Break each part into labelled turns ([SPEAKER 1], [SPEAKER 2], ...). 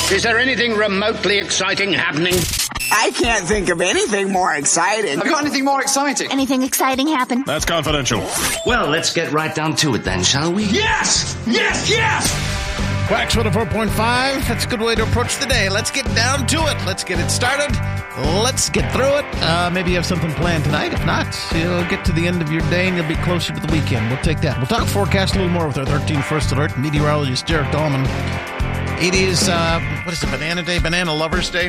[SPEAKER 1] Is there anything remotely exciting happening?
[SPEAKER 2] I can't think of anything more exciting.
[SPEAKER 3] Have you got anything more exciting?
[SPEAKER 4] Anything exciting happen?
[SPEAKER 5] That's confidential.
[SPEAKER 6] Well, let's get right down to it then, shall we?
[SPEAKER 3] Yes! Yes! Yes!
[SPEAKER 7] Wax 104.5, that's a good way to approach the day. Let's get down to it. Let's get it started. Let's get through it. Maybe you have something planned tonight. If not, you'll get to the end of your day and you'll be closer to the weekend. We'll take that. We'll talk forecast a little more with our 13 First Alert meteorologist Derek Dahlman. It is, Banana Day? Banana Lovers Day?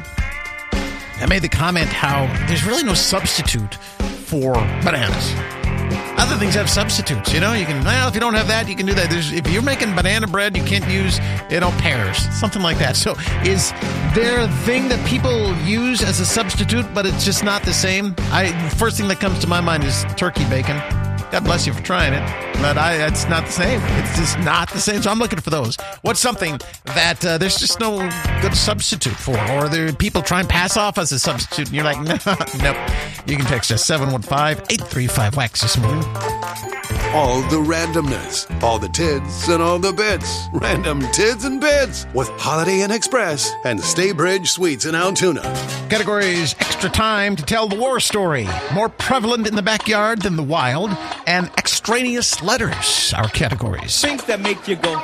[SPEAKER 7] I made the comment how there's really no substitute for bananas. Other things have substitutes, you know. You can, well, if you don't have that, you can do that. If you're making banana bread, you can't use, pears, something like that. So is there a thing that people use as a substitute, but it's just not the same? First thing that comes to my mind is turkey bacon. God bless you for trying it, but it's not the same. It's just not the same. So I'm looking for those. What's something that there's just no good substitute for, or there people try and pass off as a substitute, and you're like, nope. You can text us 715-835-WAX this morning.
[SPEAKER 8] All the randomness, all the tids and all the bits. Random tids and bits with Holiday Inn Express and Staybridge Suites in Altoona.
[SPEAKER 7] Categories: extra time to tell the war story, more prevalent in the backyard than the wild, and extraneous letters are categories.
[SPEAKER 9] Things that make you go,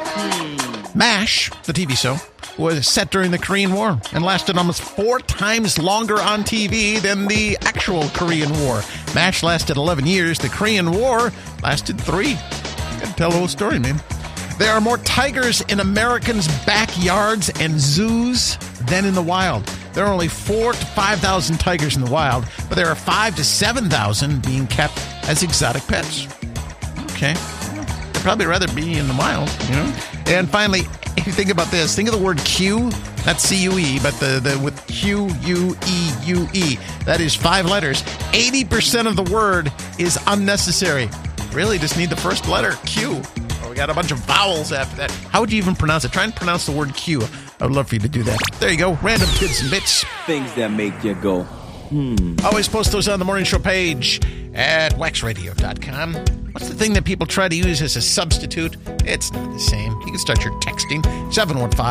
[SPEAKER 7] MASH, the TV show, was set during the Korean War and lasted almost 4 times longer on TV than the actual Korean War. MASH lasted 11 years. The Korean War lasted 3. Gotta tell the whole story, man. There are more tigers in Americans' backyards and zoos than in the wild. There are only 4,000 to 5,000 tigers in the wild, but there are 5,000 to 7,000 being kept as exotic pets. Okay. I'd probably rather be in the wild, you know? And finally, if you think about this, think of the word Q, not C-U-E, but the with Q-U-E-U-E. That is 5 letters. 80% of the word is unnecessary. Really just need the first letter, Q. Oh, we got a bunch of vowels after that. How would you even pronounce it? Try and pronounce the word Q. I would love for you to do that. There you go. Random tids and bits.
[SPEAKER 9] things that make you go,
[SPEAKER 7] Always post those on the morning show page at waxradio.com. What's the thing that people try to use as a substitute? It's not the same. You can start your texting 715